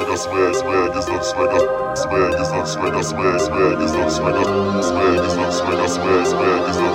swag, swag is not swagger, swag is not swagger, swag is not swagger, swag is not swagger, swag is not